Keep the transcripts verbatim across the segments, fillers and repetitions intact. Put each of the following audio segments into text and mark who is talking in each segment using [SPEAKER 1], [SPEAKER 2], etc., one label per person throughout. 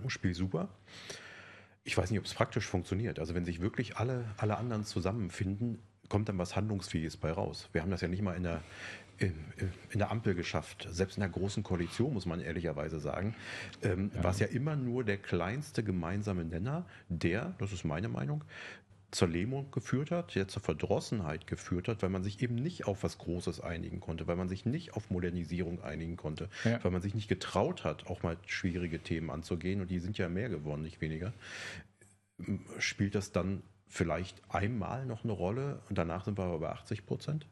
[SPEAKER 1] Spiel super. Ich weiß nicht, ob es praktisch funktioniert. Also wenn sich wirklich alle, alle anderen zusammenfinden, kommt dann was Handlungsfähiges bei raus. Wir haben das ja nicht mal in der, in, in der Ampel geschafft. Selbst in der Großen Koalition, muss man ehrlicherweise sagen, ähm,
[SPEAKER 2] Ja.
[SPEAKER 1] war es ja immer nur der kleinste gemeinsame Nenner, der, das ist meine Meinung, zur Lähmung geführt hat, der zur Verdrossenheit geführt hat, weil man sich eben nicht auf was Großes einigen konnte, weil man sich nicht auf Modernisierung einigen konnte,
[SPEAKER 2] Ja.
[SPEAKER 1] weil man sich nicht getraut hat, auch mal schwierige Themen anzugehen, und die sind ja mehr geworden, nicht weniger. Spielt das dann vielleicht einmal noch eine Rolle und danach sind wir aber bei achtzig Prozent?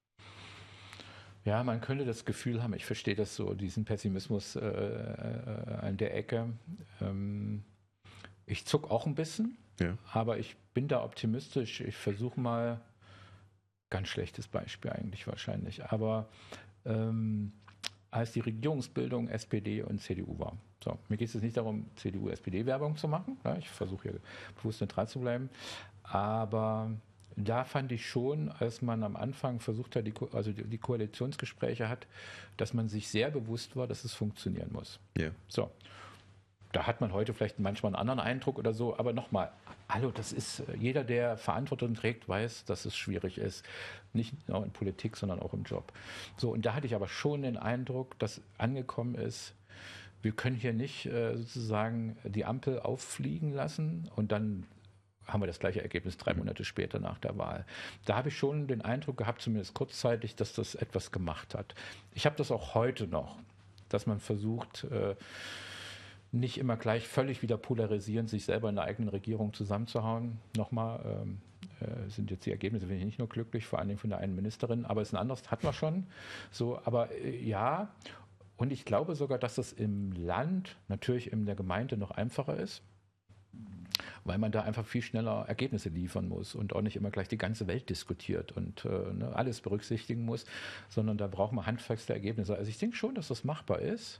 [SPEAKER 2] Ja, man könnte das Gefühl haben, ich verstehe das so, diesen Pessimismus äh, äh, an der Ecke. Ähm, ich zuck auch ein bisschen,
[SPEAKER 1] Ja.
[SPEAKER 2] aber ich bin da optimistisch. Ich versuche mal, ganz schlechtes Beispiel eigentlich wahrscheinlich, aber ähm, als die Regierungsbildung S P D und C D U war. So, mir geht es jetzt nicht darum, C D U-S P D-Werbung zu machen. Ja, ich versuche hier bewusst neutral zu bleiben. Aber da fand ich schon, als man am Anfang versucht hat, die, Ko- also die, die Koalitionsgespräche hat, dass man sich sehr bewusst war, dass es funktionieren muss.
[SPEAKER 1] Ja.
[SPEAKER 2] So, da hat man heute vielleicht manchmal einen anderen Eindruck oder so, aber nochmal, hallo, das ist, äh, jeder, der Verantwortung trägt, weiß, dass es schwierig ist. Nicht nur in Politik, sondern auch im Job. So, und da hatte ich aber schon den Eindruck, dass angekommen ist, wir können hier nicht äh, sozusagen die Ampel auffliegen lassen und dann haben wir das gleiche Ergebnis drei Monate später nach der Wahl. Da habe ich schon den Eindruck gehabt, zumindest kurzzeitig, dass das etwas gemacht hat. Ich habe das auch heute noch, dass man versucht, äh, nicht immer gleich völlig wieder polarisierend sich selber in der eigenen Regierung zusammenzuhauen. Nochmal, ähm, äh, sind jetzt die Ergebnisse, bin ich nicht nur glücklich, vor allen Dingen von der einen Ministerin, aber es ist ein anderes, hatten wir schon. So, aber äh, ja, und ich glaube sogar, dass das im Land, natürlich in der Gemeinde noch einfacher ist, weil man da einfach viel schneller Ergebnisse liefern muss und auch nicht immer gleich die ganze Welt diskutiert und äh, ne, alles berücksichtigen muss, sondern da braucht man handfeste Ergebnisse. Also ich denke schon, dass das machbar ist.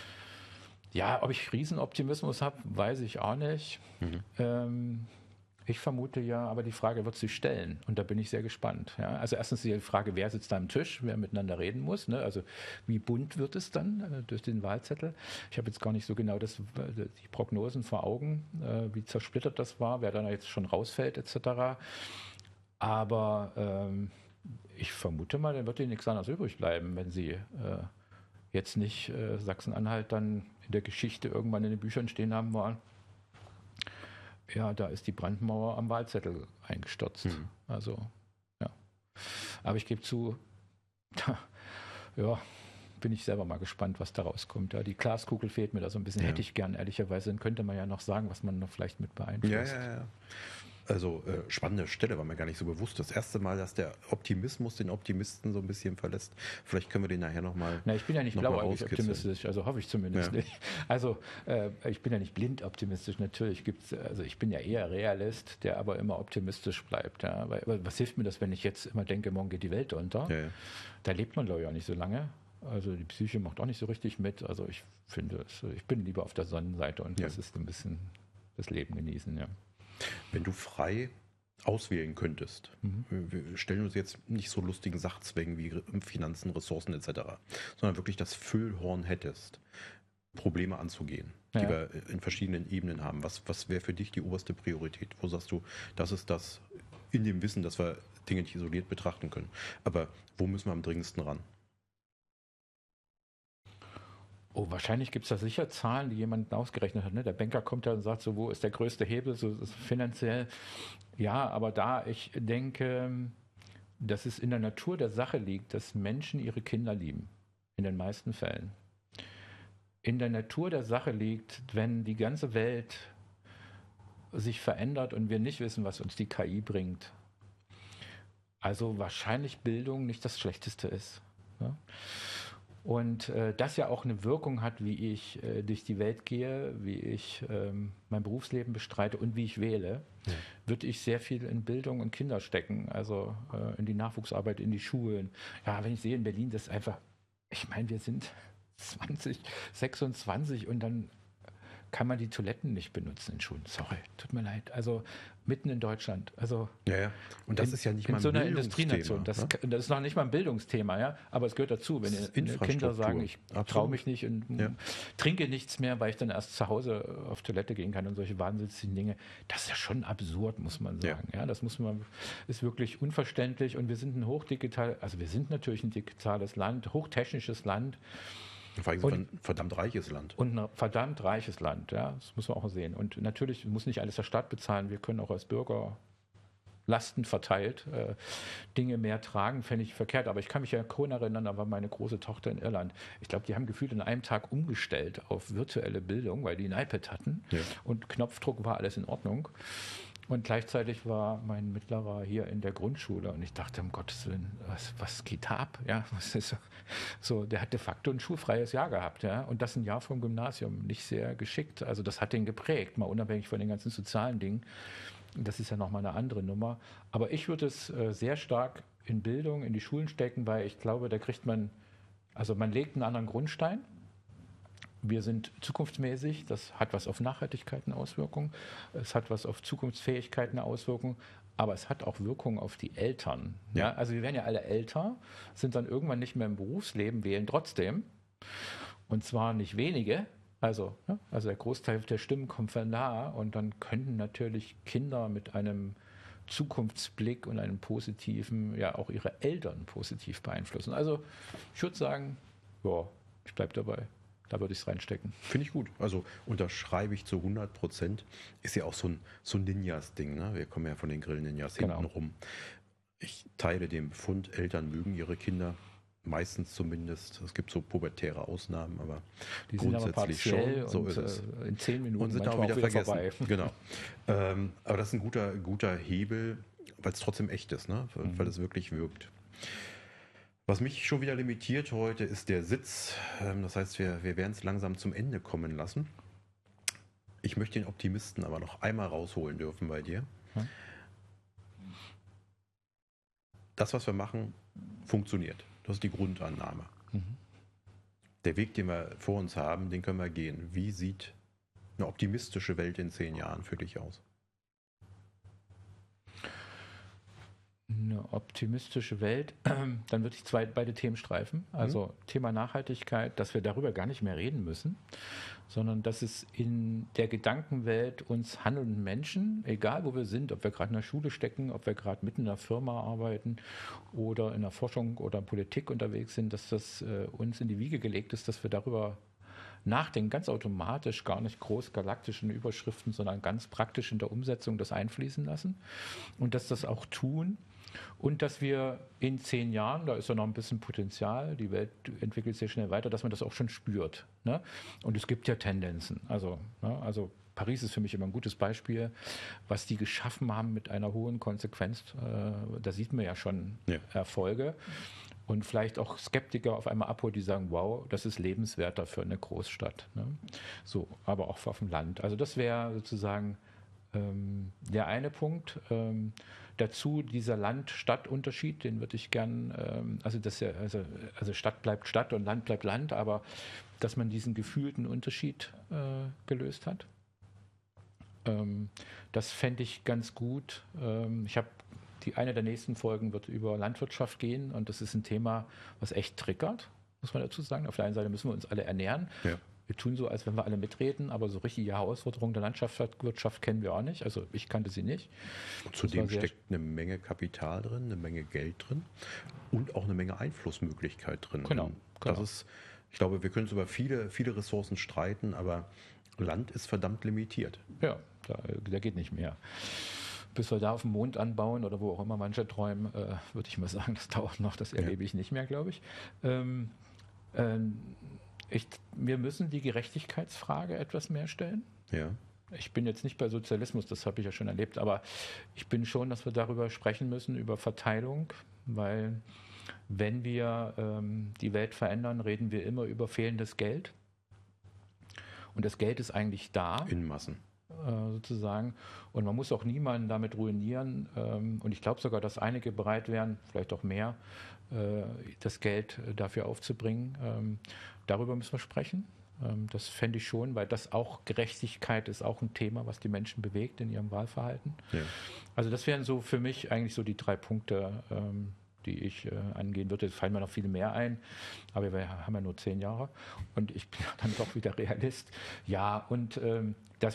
[SPEAKER 2] Ja, ob ich Riesenoptimismus habe, weiß ich auch nicht.
[SPEAKER 1] Mhm.
[SPEAKER 2] Ähm, ich vermute ja, aber die Frage wird sich stellen und da bin ich sehr gespannt. Ja? Also erstens die Frage, wer sitzt da am Tisch, wer miteinander reden muss. Ne? Also wie bunt wird es dann äh, durch den Wahlzettel? Ich habe jetzt gar nicht so genau das, die Prognosen vor Augen, äh, wie zersplittert das war, wer dann jetzt schon rausfällt et cetera. Aber ähm, ich vermute mal, dann wird ihnen nichts anderes übrig bleiben, wenn sie äh, jetzt nicht äh, Sachsen-Anhalt dann in der Geschichte irgendwann in den Büchern stehen haben wollen. Ja, da ist die Brandmauer am Wahlzettel eingestürzt.
[SPEAKER 1] Mhm.
[SPEAKER 2] Also, ja. Aber ich gebe zu, da, ja, bin ich selber mal gespannt, was da rauskommt. Ja, die Glaskugel fehlt mir da so ein bisschen.
[SPEAKER 1] Ja.
[SPEAKER 2] Hätte ich gern, ehrlicherweise. Dann könnte man ja noch sagen, was man noch vielleicht mit beeinflusst.
[SPEAKER 1] Ja, ja, ja. Also äh, spannende Stelle, war mir gar nicht so bewusst. Das erste Mal, dass der Optimismus den Optimisten so ein bisschen verlässt. Vielleicht können wir den nachher nochmal.
[SPEAKER 2] Na, ich bin ja nicht
[SPEAKER 1] noch mal
[SPEAKER 2] blauäugig
[SPEAKER 1] rauskitzeln.
[SPEAKER 2] optimistisch, also hoffe ich zumindest
[SPEAKER 1] Ja.
[SPEAKER 2] nicht. Also äh, ich bin ja nicht blind optimistisch, natürlich gibt's, also ich bin ja eher Realist, der aber immer optimistisch bleibt. Ja. Weil, aber was hilft mir das, wenn ich jetzt immer denke, morgen geht die Welt unter?
[SPEAKER 1] Ja, ja.
[SPEAKER 2] Da lebt man, glaube ich, auch nicht so lange. Also die Psyche macht auch nicht so richtig mit. Also ich finde, es, ich bin lieber auf der Sonnenseite und
[SPEAKER 1] Ja.
[SPEAKER 2] das ist ein bisschen das Leben genießen, ja.
[SPEAKER 1] Wenn du frei auswählen könntest,
[SPEAKER 2] Mhm.
[SPEAKER 1] wir stellen uns jetzt nicht so lustigen Sachzwängen wie Finanzen, Ressourcen et cetera, sondern wirklich das Füllhorn hättest, Probleme anzugehen, die
[SPEAKER 2] Ja.
[SPEAKER 1] wir in verschiedenen Ebenen haben. Was, was wäre für dich die oberste Priorität? Wo sagst du, das ist das in dem Wissen, dass wir Dinge nicht isoliert betrachten können. Aber wo müssen wir am dringendsten ran?
[SPEAKER 2] Oh, wahrscheinlich gibt es da sicher Zahlen, die jemand ausgerechnet hat. Ne? Der Banker kommt da und sagt so, wo ist der größte Hebel, so so finanziell. Ja, aber da ich denke, dass es in der Natur der Sache liegt, dass Menschen ihre Kinder lieben. In den meisten Fällen. In der Natur der Sache liegt, wenn die ganze Welt sich verändert und wir nicht wissen, was uns die K I bringt. Also wahrscheinlich Bildung nicht das Schlechteste ist. Ja? Und äh, das ja auch eine Wirkung hat, wie ich äh, durch die Welt gehe, wie ich ähm, mein Berufsleben bestreite und wie ich wähle,
[SPEAKER 1] Ja.
[SPEAKER 2] würde ich sehr viel in Bildung und Kinder stecken, also äh, in die Nachwuchsarbeit, in die Schulen. Ja, wenn ich sehe in Berlin, das ist einfach, ich meine, wir sind zwanzig, sechsundzwanzig und dann kann man die Toiletten nicht benutzen in Schulen. Sorry, tut mir leid. Also mitten in Deutschland. Also
[SPEAKER 1] ja, ja. Und das
[SPEAKER 2] in,
[SPEAKER 1] ist ja nicht
[SPEAKER 2] in
[SPEAKER 1] mal ein
[SPEAKER 2] so einer
[SPEAKER 1] Bildungsthema.
[SPEAKER 2] Industrienation. Das,
[SPEAKER 1] Ne?
[SPEAKER 2] das ist noch nicht mal ein Bildungsthema, ja. Aber es gehört dazu, wenn
[SPEAKER 1] Das ist
[SPEAKER 2] die Kinder sagen, ich
[SPEAKER 1] Infrastruktur.
[SPEAKER 2] traue
[SPEAKER 1] Absolut.
[SPEAKER 2] mich nicht und
[SPEAKER 1] Ja.
[SPEAKER 2] trinke nichts mehr, weil ich dann erst zu Hause auf Toilette gehen kann und solche wahnsinnigen Dinge. Das ist ja schon absurd, muss man
[SPEAKER 1] Ja.
[SPEAKER 2] sagen. Ja, das muss man, ist wirklich unverständlich. Und wir sind ein hochdigital, also wir sind natürlich ein digitales Land, hochtechnisches Land.
[SPEAKER 1] Vor allem
[SPEAKER 2] Und-
[SPEAKER 1] ein verdammt reiches Land.
[SPEAKER 2] Und ein verdammt reiches Land, ja, das muss man auch sehen. Und natürlich muss nicht alles der Staat bezahlen. Wir können auch als Bürger Lasten verteilt, äh, Dinge mehr tragen, fände ich verkehrt. Aber ich kann mich ja Cohen erinnern, da war meine große Tochter in Irland. Ich glaube, die haben gefühlt in einem Tag umgestellt auf virtuelle Bildung, weil die ein iPad hatten.
[SPEAKER 1] Ja.
[SPEAKER 2] Und Knopfdruck war alles in Ordnung. Und gleichzeitig war mein Mittlerer hier in der Grundschule und ich dachte, um Gottes Willen, was, was geht da ab? Ja, was ist so? So, der hat de facto ein schulfreies Jahr gehabt, ja, und das ein Jahr vom Gymnasium, nicht sehr geschickt. Also das hat den geprägt, mal unabhängig von den ganzen sozialen Dingen. Das ist ja nochmal eine andere Nummer. Aber ich würde es äh, sehr stark in Bildung, in die Schulen stecken, weil ich glaube, da kriegt man, also man legt einen anderen Grundstein. Wir sind zukunftsmäßig, das hat was auf Nachhaltigkeit eine Auswirkung, es hat was auf Zukunftsfähigkeit eine Auswirkung, aber es hat auch Wirkung auf die Eltern. Ja.
[SPEAKER 1] Ja.
[SPEAKER 2] Also wir werden ja alle älter, sind dann irgendwann nicht mehr im Berufsleben, wählen trotzdem. Und zwar nicht wenige, also, ne, also der Großteil der Stimmen kommt von da und dann könnten natürlich Kinder mit einem Zukunftsblick und einem positiven, ja auch ihre Eltern positiv beeinflussen. Also ich würde sagen, ja, ich bleibe dabei. Da würde ich es reinstecken.
[SPEAKER 1] Finde ich gut. Also unterschreibe ich zu hundert Prozent. Ist ja auch so ein, so ein Ninjas-Ding. Ne? Wir kommen ja von den Grill-Ninjas
[SPEAKER 2] Genau.
[SPEAKER 1] hinten rum. Ich teile den Befund, Eltern mögen ihre Kinder. Meistens zumindest. Es gibt so pubertäre Ausnahmen, aber
[SPEAKER 2] Die sind aber
[SPEAKER 1] grundsätzlich
[SPEAKER 2] partiell
[SPEAKER 1] schon. So
[SPEAKER 2] und
[SPEAKER 1] ist es.
[SPEAKER 2] äh, in zehn Minuten
[SPEAKER 1] Und sind auch
[SPEAKER 2] manchmal
[SPEAKER 1] wieder vergessen.
[SPEAKER 2] vorbei.
[SPEAKER 1] Genau. Ähm, aber das ist ein guter, guter Hebel, weil es trotzdem echt ist, ne? weil,
[SPEAKER 2] Mhm.
[SPEAKER 1] weil es wirklich wirkt. Was mich schon wieder limitiert heute ist der Sitz. Ähm, Das heißt, wir, wir werden es langsam zum Ende kommen lassen. Ich möchte den Optimisten aber noch einmal rausholen dürfen bei dir.
[SPEAKER 2] Hm.
[SPEAKER 1] Das, was wir machen, funktioniert. Das ist die Grundannahme.
[SPEAKER 2] Mhm.
[SPEAKER 1] Der Weg, den wir vor uns haben, den können wir gehen. Wie sieht eine optimistische Welt in zehn Jahren für dich aus?
[SPEAKER 2] Eine optimistische Welt, dann würde ich zwei, beide Themen streifen. Also Thema Nachhaltigkeit, dass wir darüber gar nicht mehr reden müssen, sondern dass es in der Gedankenwelt uns handelnden Menschen, egal wo wir sind, ob wir gerade in der Schule stecken, ob wir gerade mitten in einer Firma arbeiten oder in der Forschung oder Politik unterwegs sind, dass das äh, uns in die Wiege gelegt ist, dass wir darüber nachdenken, ganz automatisch, gar nicht groß galaktischen Überschriften, sondern ganz praktisch in der Umsetzung das einfließen lassen und dass das auch tun. Und dass wir in zehn Jahren, da ist ja noch ein bisschen Potenzial, die Welt entwickelt sich schnell weiter, dass man das auch schon spürt. Ne? Und es gibt ja Tendenzen. Also, ne? also Paris ist für mich immer ein gutes Beispiel, was die geschaffen haben mit einer hohen Konsequenz. Äh, da sieht man ja schon
[SPEAKER 1] Ja.
[SPEAKER 2] Erfolge. Und vielleicht auch Skeptiker auf einmal abholt, die sagen, wow, das ist lebenswerter für eine Großstadt. Ne? So, aber auch auf dem Land. Also das wäre sozusagen ähm, der eine Punkt. Ähm, dazu dieser Land-Stadt-Unterschied, den würde ich gern, ähm, also, das ja, also, also Stadt bleibt Stadt und Land bleibt Land, aber dass man diesen gefühlten Unterschied äh, gelöst hat. Ähm, das fände ich ganz gut. Ähm, ich habe die eine der nächsten Folgen wird über Landwirtschaft gehen und das ist ein Thema, was echt triggert, muss man dazu sagen. Auf der einen Seite müssen wir uns alle ernähren.
[SPEAKER 1] Ja.
[SPEAKER 2] Wir tun so, als wenn wir alle mitreden, aber so richtige Herausforderungen der Landwirtschaft kennen wir auch nicht. Also ich kannte sie nicht.
[SPEAKER 1] Und zudem
[SPEAKER 2] war sehr-
[SPEAKER 1] steckt eine Menge Kapital drin, eine Menge Geld drin und auch eine Menge Einflussmöglichkeit drin.
[SPEAKER 2] Genau,
[SPEAKER 1] Und
[SPEAKER 2] genau.
[SPEAKER 1] Das ist, ich glaube, wir können uns über viele, viele Ressourcen streiten, aber Land ist verdammt limitiert.
[SPEAKER 2] Ja, da, da geht nicht mehr. Bis wir da auf dem Mond anbauen oder wo auch immer manche träumen, äh, würde ich mal sagen, das dauert noch, das erlebe ich nicht mehr, glaube ich. Ähm, ähm, ich. Wir müssen die Gerechtigkeitsfrage etwas mehr stellen.
[SPEAKER 1] Ja.
[SPEAKER 2] Ich bin jetzt nicht bei Sozialismus, das habe ich ja schon erlebt, aber ich bin schon, dass wir darüber sprechen müssen, über Verteilung, weil wenn wir ähm, die Welt verändern, reden wir immer über fehlendes Geld. Und das Geld ist eigentlich da.
[SPEAKER 1] In Massen.
[SPEAKER 2] Äh, sozusagen. Und man muss auch niemanden damit ruinieren. Ähm, und ich glaube sogar, dass einige bereit wären, vielleicht auch mehr, äh, das Geld dafür aufzubringen. Ähm, darüber müssen wir sprechen. Ähm, das fände ich schon, weil das auch Gerechtigkeit ist auch ein Thema, was die Menschen bewegt in ihrem Wahlverhalten. Ja. Also das wären so für mich eigentlich so die drei Punkte, ähm, die ich äh, angehen würde. Es fallen mir noch viele mehr ein, aber wir haben ja nur zehn Jahre und ich bin dann doch wieder Realist. Ja, und ähm, das